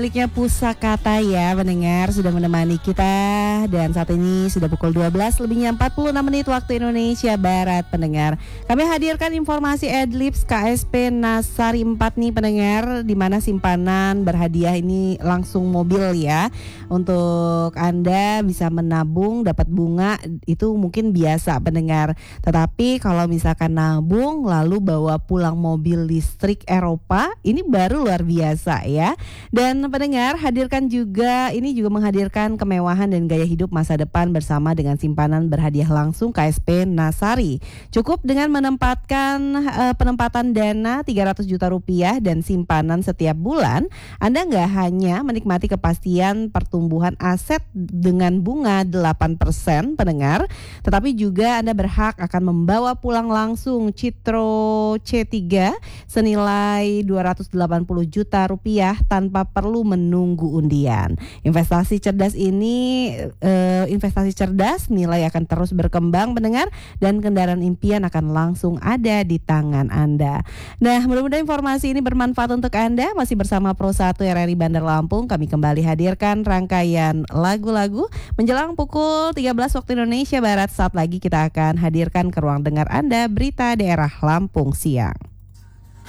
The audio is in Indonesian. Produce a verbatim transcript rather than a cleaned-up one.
miliknya Pusakata ya pendengar, sudah menemani kita. Dan saat ini sudah pukul dua belas lebihnya empat puluh enam menit waktu Indonesia Barat pendengar. Kami hadirkan informasi Adlibs K S P Nasari empat nih pendengar, di mana simpanan berhadiah ini langsung mobil ya. Untuk Anda bisa menabung dapat bunga itu mungkin biasa pendengar. Tetapi kalau misalkan nabung lalu bawa pulang mobil listrik Eropa, ini baru luar biasa ya. Dan pendengar, hadirkan juga ini juga menghadirkan kemewahan dan gaya hidup masa depan bersama dengan simpanan berhadiah langsung K S P Nasari. Cukup dengan menempatkan uh, penempatan dana tiga ratus juta rupiah dan simpanan setiap bulan, Anda nggak hanya menikmati kepastian pertumbuhan aset dengan bunga delapan persen pendengar, tetapi juga Anda berhak akan membawa pulang langsung Citro C tiga senilai dua ratus delapan puluh juta rupiah tanpa perlu menunggu undian. Investasi cerdas ini eh, investasi cerdas, nilai akan terus berkembang pendengar, dan kendaraan impian akan langsung ada di tangan Anda. Nah, mudah-mudahan informasi ini bermanfaat untuk Anda. Masih bersama Pro satu R R I Bandar Lampung, kami kembali hadirkan rangkaian lagu-lagu menjelang pukul tiga belas waktu Indonesia Barat. Saat lagi kita akan hadirkan ke ruang dengar Anda berita daerah Lampung siang.